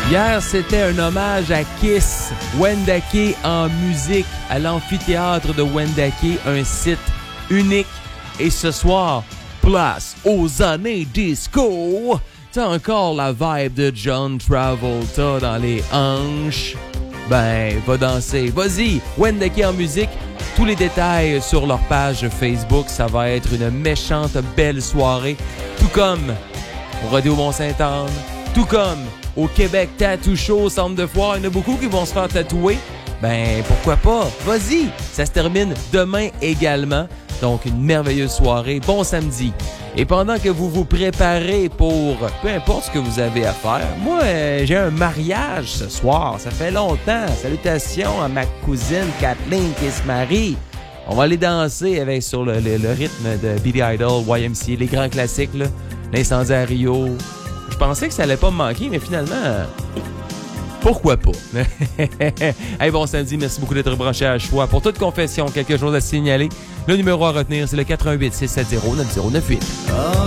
Hier, c'était un hommage à Kiss, Wendake en musique, à l'amphithéâtre de Wendake, un site unique. Et ce soir, place aux années disco. T'as encore la vibe de John Travolta dans les hanches. Ben, va danser. Vas-y, Wendake en musique. Tous les détails sur leur page Facebook. Ça va être une méchante belle soirée. Tout comme au Rodéo Mont-Sainte-Anne. Tout comme au Québec Tattoo Show au centre de foire. Il y en a beaucoup qui vont se faire tatouer. Ben, pourquoi pas? Vas-y! Ça se termine demain également. Donc, une merveilleuse soirée. Bon samedi. Et pendant que vous vous préparez pour peu importe ce que vous avez à faire, moi, j'ai un mariage ce soir. Ça fait longtemps. Salutations à ma cousine Kathleen qui se marie. On va aller danser avec sur le rythme de Billy Idol, YMCA, les grands classiques, là. L'incendie à Rio. Je pensais que ça allait pas me manquer, mais finalement, pourquoi pas? Hey, bon samedi, merci beaucoup d'être branché à Choix. Pour toute confession, quelque chose à signaler, le numéro à retenir, c'est le 88 670 9098.